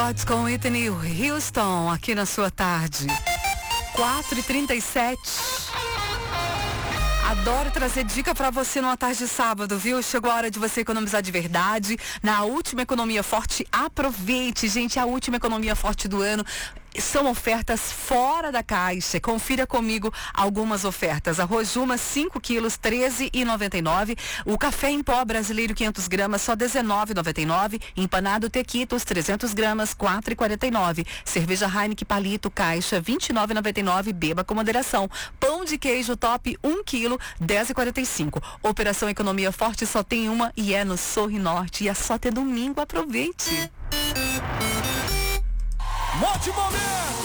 Com Whitney Houston aqui na sua tarde. 4h37. Adoro trazer dica pra você numa tarde de sábado, viu? Chegou a hora de você economizar de verdade. Na última Economia Forte, aproveite, gente, a última Economia Forte do ano. São ofertas fora da caixa. Confira comigo algumas ofertas. Arroz Juma 5 quilos, R$13,99. O café em pó brasileiro 500 gramas, só R$19,99. Empanado Tequitos 300 gramas, R$4,49. Cerveja Heineken Palito Caixa, R$29,99. Beba com moderação. Pão de queijo top 1 quilo, R$10,45. Operação Economia Forte só tem uma e é no Sorri Norte. E é só ter domingo. Aproveite. Ótimo momento!